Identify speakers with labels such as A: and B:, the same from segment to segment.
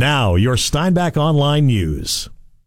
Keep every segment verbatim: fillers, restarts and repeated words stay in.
A: Now, your Steinbach Online News.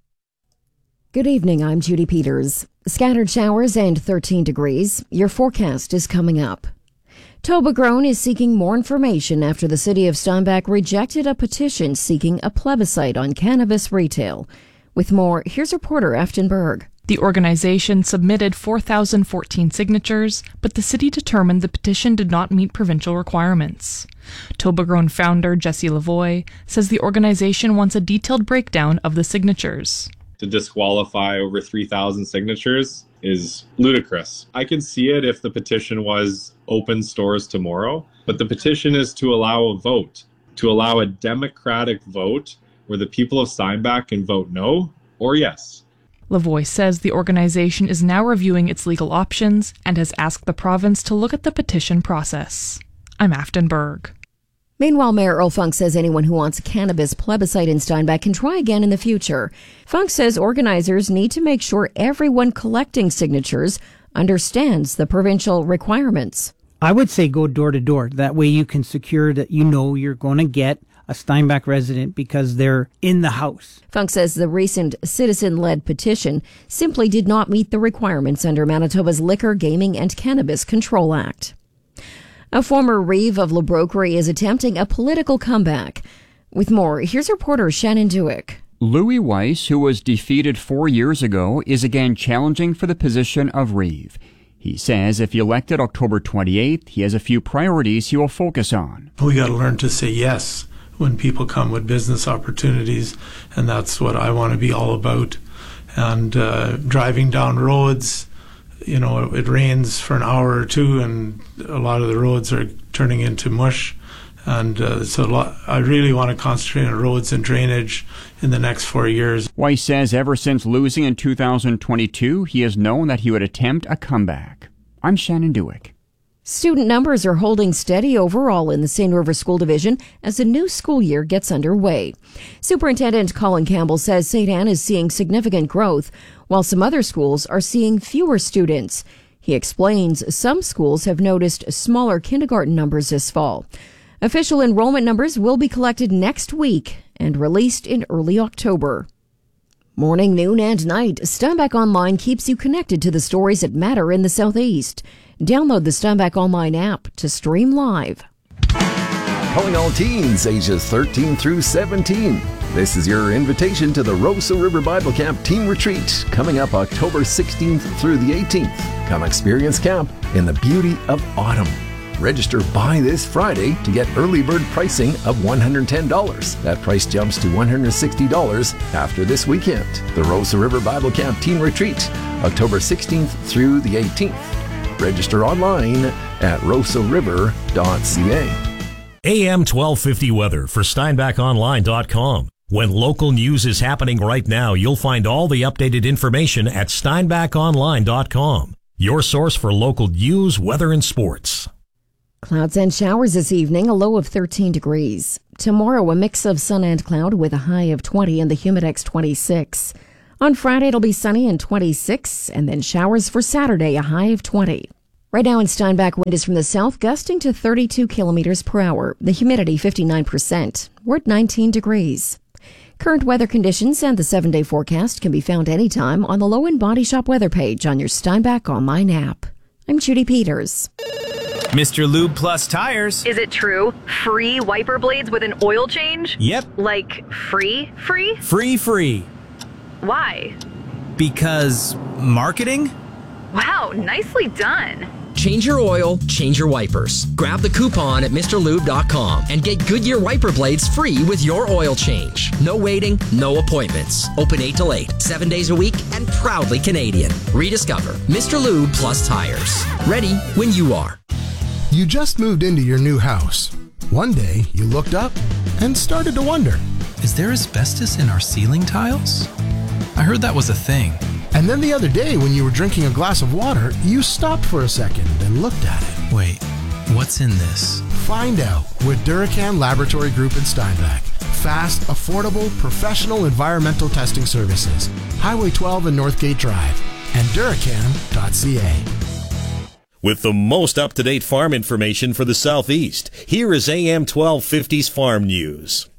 B: Good evening, I'm Judy Peters. Scattered showers and thirteen degrees. Your forecast is coming up. Toba-Grown is seeking more information after the city of Steinbach rejected a petition seeking a plebiscite on cannabis retail. With more, here's reporter Afton Berg.
C: The organization submitted four thousand fourteen signatures, but the city determined the petition did not meet provincial requirements. Toba-Grown founder Jesse Lavoie says the organization wants a detailed breakdown of the signatures.
D: To disqualify over three thousand signatures is ludicrous. I can see it if the petition was open stores tomorrow, but the petition is to allow a vote, to allow a democratic vote where the people of Steinbach can vote no or yes.
C: Lavoie says the organization is now reviewing its legal options and has asked the province to look at the petition process. I'm Afton Berg.
B: Meanwhile, Mayor Earl Funk says anyone who wants a cannabis plebiscite in Steinbach can try again in the future. Funk says organizers need to make sure everyone collecting signatures understands the provincial requirements.
E: I would say go door to door. That way you can secure that you know you're going to get a Steinbach resident because they're in the house.
B: Funk says the recent citizen-led petition simply did not meet the requirements under Manitoba's Liquor, Gaming and Cannabis Control Act. A former reeve of Labroquerie is attempting a political comeback. With more, here's reporter Shannon Dewick.
F: Louis Weiss, who was defeated four years ago, is again challenging for the position of reeve. He says if elected October twenty-eighth, he has a few priorities he will focus on.
G: We got to learn to say yes when people come with business opportunities, and that's what I want to be all about. And uh, driving down roads, you know, it rains for an hour or two, and a lot of the roads are turning into mush. And uh, so a lot, I really want to concentrate on roads and drainage in the next four years.
F: Weiss says ever since losing in two thousand twenty-two, he has known that he would attempt a comeback. I'm Shannon Dewick.
B: Student numbers are holding steady overall in the Saint River School Division as the new school year gets underway. Superintendent Colin Campbell says Saint Anne is seeing significant growth, while some other schools are seeing fewer students. He explains some schools have noticed smaller kindergarten numbers this fall. Official enrollment numbers will be collected next week and released in early October. Morning, noon, and night, Steinbach Online keeps you connected to the stories that matter in the Southeast. Download the Steinbach Online app to stream live.
H: Calling all teens ages thirteen through seventeen. This is your invitation to the Roseau River Bible Camp Teen Retreat coming up October sixteenth through the eighteenth. Come experience camp in the beauty of autumn. Register by this Friday to get early bird pricing of one hundred ten dollars. That price jumps to one hundred sixty dollars after this weekend. The Roseau River Bible Camp Teen Retreat, October sixteenth through the eighteenth. Register online at roseau river dot c a.
A: A M twelve fifty weather for steinbach online dot com. When local news is happening right now, you'll find all the updated information at steinbach online dot com. Your source for local news, weather, and sports.
B: Clouds and showers this evening, a low of thirteen degrees. Tomorrow, a mix of sun and cloud with a high of twenty and the Humidex twenty-six. On Friday, it'll be sunny and twenty-six, and then showers for Saturday, a high of twenty. Right now in Steinbach, wind is from the south, gusting to thirty-two kilometers per hour. The humidity fifty-nine percent. We're at nineteen degrees. Current weather conditions and the seven-day forecast can be found anytime on the Low End Body Shop weather page on your Steinbach Online app. I'm Judy Peters.
I: Mister Lube Plus Tires.
J: Is it true? Free wiper blades with an oil change?
I: Yep.
J: Like free, free?
I: Free, free.
J: Why?
I: Because marketing?
J: Wow, nicely done.
K: Change your oil, change your wipers. Grab the coupon at Mr Lube dot com and get Goodyear wiper blades free with your oil change. No waiting, no appointments. Open eight till eight, seven days a week, and proudly Canadian. Rediscover Mister Lube Plus Tires. Ready when you are.
L: You just moved into your new house. One day, you looked up and started to wonder,
M: is there asbestos in our ceiling tiles? I heard that was a thing.
L: And then the other day when you were drinking a glass of water, you stopped for a second and looked at it.
M: Wait, what's in this?
L: Find out with Duracan Laboratory Group in Steinbach. Fast, affordable, professional environmental testing services. Highway twelve and Northgate Drive. And Duracan dot c a.
A: With the most up-to-date farm information for the Southeast, here is A M twelve fifty's Farm News.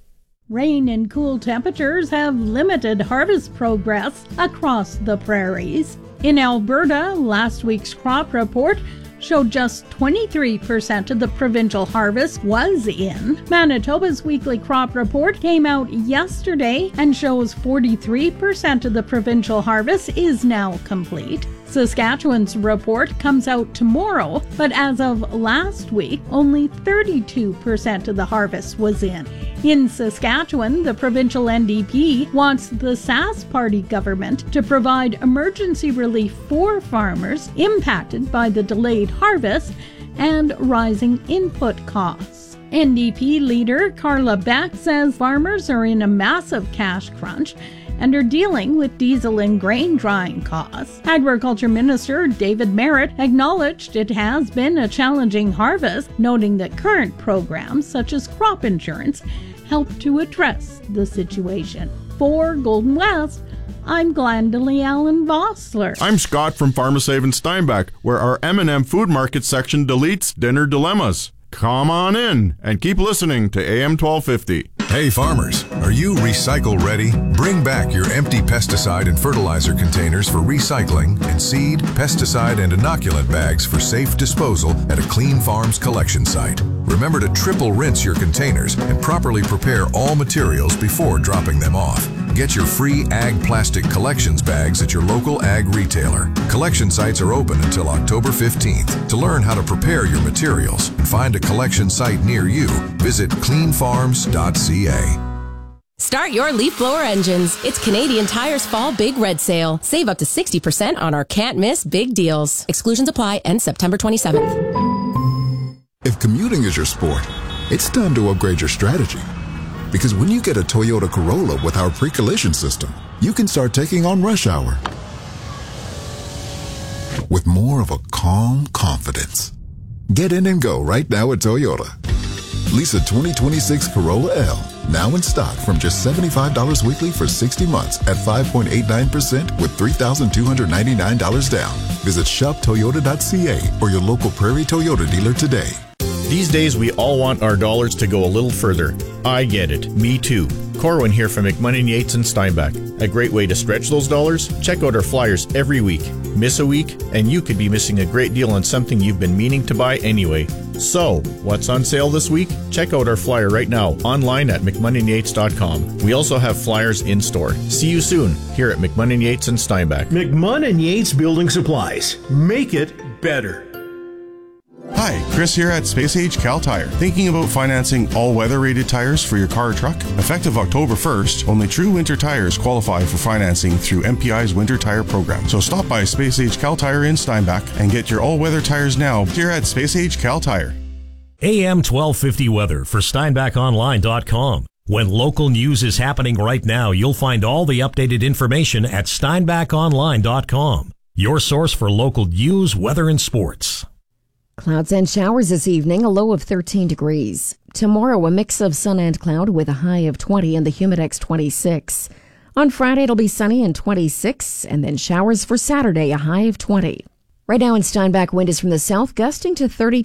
N: Rain and cool temperatures have limited harvest progress across the prairies. In Alberta, last week's crop report showed just twenty-three percent of the provincial harvest was in. Manitoba's weekly crop report came out yesterday and shows forty-three percent of the provincial harvest is now complete. Saskatchewan's report comes out tomorrow, but as of last week, only thirty-two percent of the harvest was in. In Saskatchewan, the provincial N D P wants the Sask Party government to provide emergency relief for farmers impacted by the delayed harvest and rising input costs. N D P leader Carla Beck says farmers are in a massive cash crunch and are dealing with diesel and grain drying costs. Agriculture Minister David Merritt acknowledged it has been a challenging harvest, noting that current programs such as crop insurance help to address the situation. For Golden West, I'm Glendalee Allen Vossler.
O: I'm Scott from Pharmasave in Steinbach, where our M and M Food Market section deletes dinner dilemmas. Come on in and keep listening to A M twelve fifty.
P: Hey farmers, are you recycle ready? Bring back your empty pesticide and fertilizer containers for recycling and seed, pesticide, and inoculant bags for safe disposal at a Clean Farms collection site. Remember to triple rinse your containers and properly prepare all materials before dropping them off. Get your free Ag Plastic Collections bags at your local ag retailer. Collection sites are open until October fifteenth. To learn how to prepare your materials and find a collection site near you, visit clean farms dot c a.
Q: Start your leaf blower engines. It's Canadian Tire's Fall Big Red Sale. Save up to sixty percent on our can't miss big deals. Exclusions apply. End September twenty-seventh.
R: If commuting is your sport, it's time to upgrade your strategy. Because when you get a Toyota Corolla with our pre-collision system, you can start taking on rush hour with more of a calm confidence. Get in and go right now at Toyota. Lease a twenty twenty-six Corolla L, now in stock from just seventy-five dollars weekly for sixty months at five point eight nine percent with three thousand two hundred ninety-nine dollars down. Visit shop toyota dot c a or your local Prairie Toyota dealer today.
S: These days, we all want our dollars to go a little further. I get it. Me too. Corwin here from McMunnin Yates and Steinbach. A great way to stretch those dollars? Check out our flyers every week. Miss a week, and you could be missing a great deal on something you've been meaning to buy anyway. So, what's on sale this week? Check out our flyer right now online at mcmunnin yates dot com. We also have flyers in store. See you soon here at McMunnin Yates and Steinbach.
T: McMunnin Yates Building Supplies. Make it better.
O: Hi, Chris here at Space Age Cal Tire. Thinking about financing all-weather rated tires for your car or truck? Effective October first, only true winter tires qualify for financing through M P I's Winter Tire Program. So stop by Space Age Cal Tire in Steinbach and get your all-weather tires now here at Space Age Cal Tire.
A: A M twelve fifty weather for steinbach online dot com. When local news is happening right now, you'll find all the updated information at steinbach online dot com. Your source for local news, weather, and sports.
B: Clouds and showers this evening, a low of thirteen degrees. Tomorrow, a mix of sun and cloud with a high of twenty and the Humidex twenty-six. On Friday, it'll be sunny and twenty-six, and then showers for Saturday, a high of twenty. Right now in Steinbach, wind is from the south, gusting to thirty